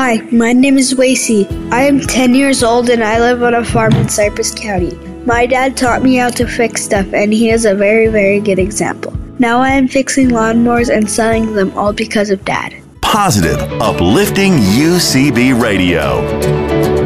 Hi, my name is Wacy. I am 10 years old and I live on a farm in Cypress County. My dad taught me how to fix stuff and he is a very, very good example. Now I am fixing lawnmowers and selling them all because of Dad. Positive, uplifting UCB Radio.